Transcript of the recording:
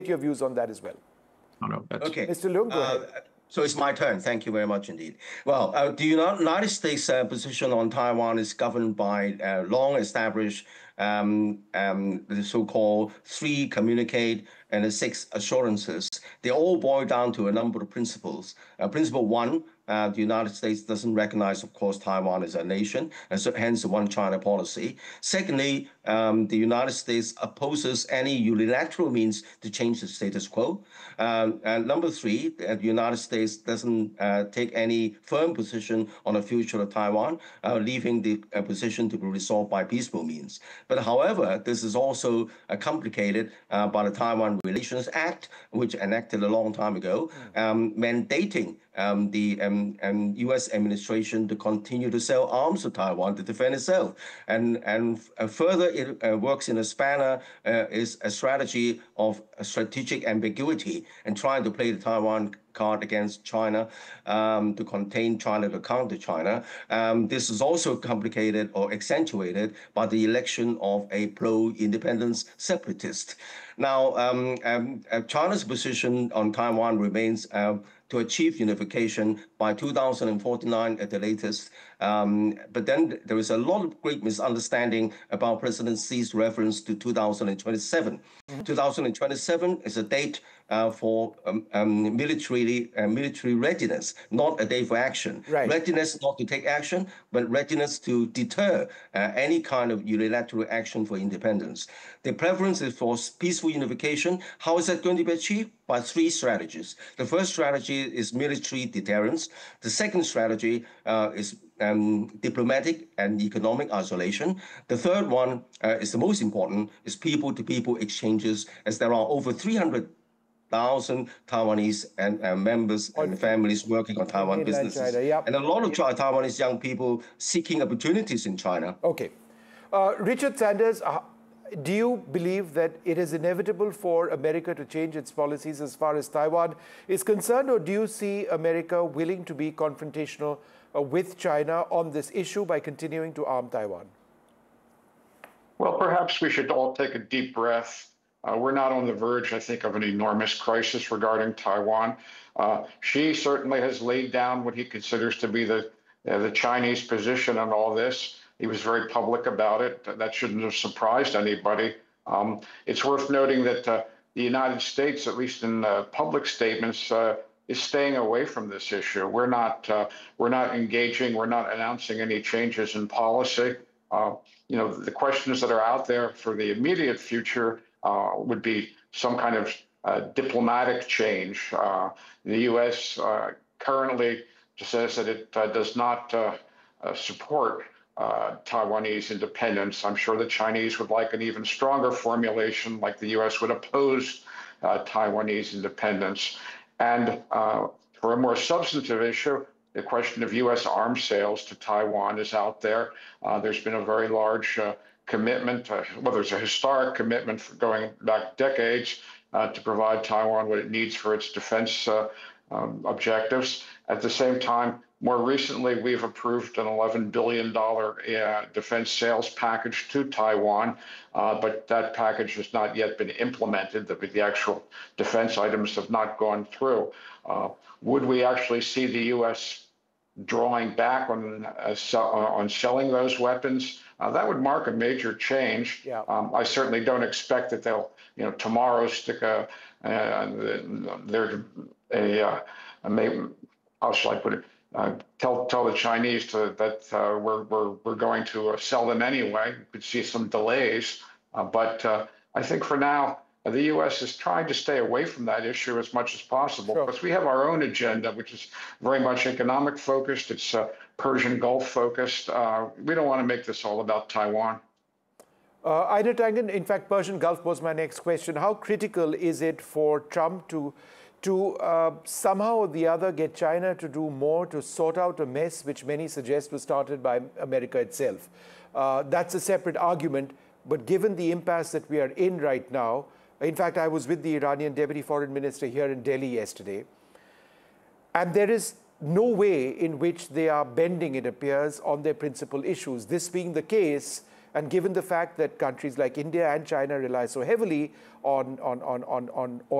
your views on that as well. No, no, that's... Okay. Mr. Leung, go ahead. So it's my turn. Thank you very much indeed. Well, the United States position on Taiwan is governed by long-established the so-called 3 communicate and the 6 assurances. They all boil down to a number of principles. Principle 1, the United States doesn't recognize, of course, Taiwan as a nation, and so hence the One China policy. Secondly, the United States opposes any unilateral means to change the status quo. And number 3, the United States doesn't take any firm position on the future of Taiwan, leaving the position to be resolved by peaceful means. But however, this is also complicated by the Taiwan Relations Act, which enacted a long time ago, mandating the U.S. administration to continue to sell arms to Taiwan to defend itself. And further, it works in a spanner, is a strategy of strategic ambiguity and trying to play the Taiwan card against China, to contain China, to counter China. This is also complicated or accentuated by the election of a pro-independence separatist. Now, China's position on Taiwan remains to achieve unification by 2049 at the latest. But then there is a lot of great misunderstanding about President Xi's reference to 2027. 2027 is a date for military readiness, not a day for action. Right. Readiness not to take action, but readiness to deter any kind of unilateral action for independence. The preference is for peaceful unification. How is that going to be achieved? By 3 strategies. The first strategy is military deterrence. The second strategy is diplomatic and economic isolation. The third one is the most important, is people-to-people exchanges, as there are over 300,000 Taiwanese and members and families working on Taiwan businesses. China, yep. And a lot of Taiwanese young people seeking opportunities in China. Okay. Richard Sanders, do you believe that it is inevitable for America to change its policies as far as Taiwan is concerned, or do you see America willing to be confrontational with China on this issue by continuing to arm Taiwan? Well, perhaps we should all take a deep breath. We're not on the verge, I think, of an enormous crisis regarding Taiwan. Xi certainly has laid down what he considers to be the Chinese position on all this. He was very public about it. That shouldn't have surprised anybody. It's worth noting that the United States, at least in public statements, is staying away from this issue. We're not engaging. We're not announcing any changes in policy. The questions that are out there for the immediate future would be some kind of diplomatic change. The U.S. currently says that it does not support Taiwanese independence. I'm sure the Chinese would like an even stronger formulation, like the U.S. would oppose Taiwanese independence. And for a more substantive issue, the question of U.S. arms sales to Taiwan is out there. There's been a very large commitment, well, there's a historic commitment for going back decades to provide Taiwan what it needs for its defense objectives. At the same time, more recently, we've approved an $11 billion defense sales package to Taiwan, but that package has not yet been implemented. The actual defense items have not gone through. Would we actually see the U.S. drawing back on selling those weapons? That would mark a major change. Yeah. I certainly don't expect that they'll, tomorrow stick how shall I put it? Tell the Chinese that we're going to sell them anyway. We could see some delays, but I think for now the U.S. is trying to stay away from that issue as much as possible, because we have our own agenda, which is very much economic focused. It's Persian Gulf focused. We don't want to make this all about Taiwan. Ida Tangen, in fact, Persian Gulf was my next question. How critical is it for Trump to somehow or the other get China to do more to sort out a mess which many suggest was started by America itself? That's a separate argument, but given the impasse that we are in right now, in fact, I was with the Iranian Deputy Foreign Minister here in Delhi yesterday, and there is no way in which they are bending, it appears, on their principal issues. This being the case, And given the fact that countries like India and China rely so heavily on